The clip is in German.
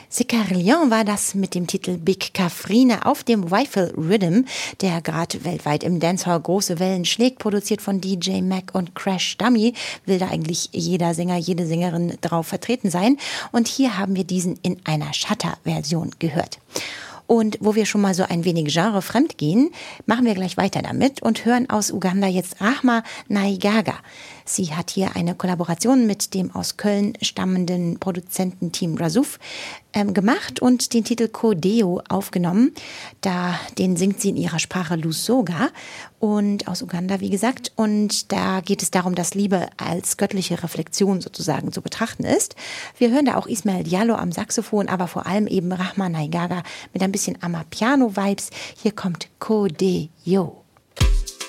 Sicarillon war das mit dem Titel Big Cafrine auf dem Rifle Rhythm, der gerade weltweit im Dancehall große Wellen schlägt, produziert von DJ Mac und Crash Dummy. Will da eigentlich jeder Sänger, jede Sängerin drauf vertreten sein. Und hier haben wir diesen in einer Shutter-Version gehört. Und wo wir schon mal so ein wenig genrefremd gehen, machen wir gleich weiter damit und hören aus Uganda jetzt Rahma Naigaga. Sie hat hier eine Kollaboration mit dem aus Köln stammenden Produzententeam Razuf gemacht und den Titel Kodeo aufgenommen. Den singt sie in ihrer Sprache Lusoga und aus Uganda, wie gesagt. Und da geht es darum, dass Liebe als göttliche Reflexion sozusagen zu betrachten ist. Wir hören da auch Ismael Diallo am Saxophon, aber vor allem eben Rahma Naigaga mit ein bisschen Amapiano-Vibes. Hier kommt Kodeo.